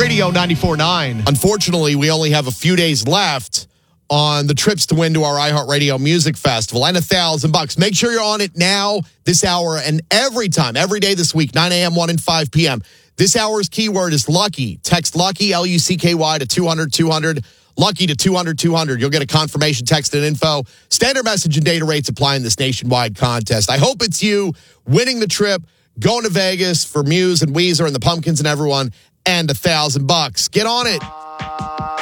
Radio 94.9. Unfortunately, we only have a few days left on the trips to win to our iHeartRadio Music Festival and $1,000. Make sure you're on it now, this hour, and every time, every day this week, 9 a.m., 1 and 5 p.m. This hour's keyword is Lucky. Text Lucky, L-U-C-K-Y, to 200-200. Lucky to 200-200. You'll get a confirmation text and info. Standard message and data rates apply in this nationwide contest. I hope it's you winning the trip, going to Vegas for Muse and Weezer and the Pumpkins and everyone, and $1,000. Get on it.